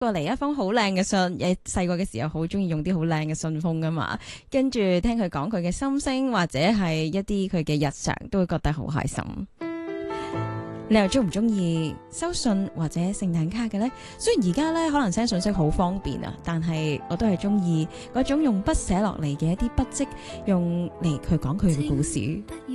過嚟一封好靚嘅信，誒細個嘅時候好中意用啲好靚嘅信封噶嘛，跟住聽佢講佢嘅心聲或者係一啲佢嘅日常，都會覺得好開心。你又中唔中意收信或者聖誕卡嘅呢？雖然而家呢可能 send 信息好方便啊，但係我都係中意嗰種用筆寫落嚟嘅一啲筆跡，用嚟佢講佢嘅故事。